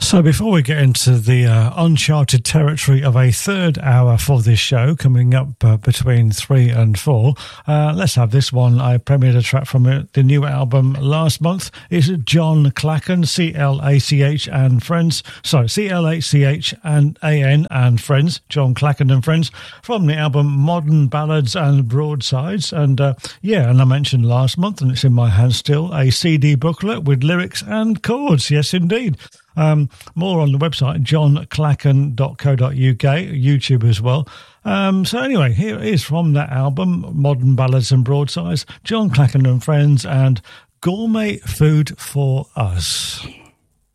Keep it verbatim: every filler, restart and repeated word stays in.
So before we get into the uh, uncharted territory of a third hour for this show, coming up uh, between three and four, uh, let's have this one. I premiered a track from it, the new album last month. It's John Clacken, C L A C H and Friends. Sorry, C L A C H and A N and Friends. John Clacken and Friends from the album Modern Ballads and Broadsides. And uh, yeah, and I mentioned last month, and it's in my hand still, a C D booklet with lyrics and chords. Yes, indeed. Um, more on the website, john clacken dot co dot uk, YouTube as well. Um, so anyway, here it is from that album, Modern Ballads and Broadsides, John Clacken and Friends, and Gourmet Food for Us.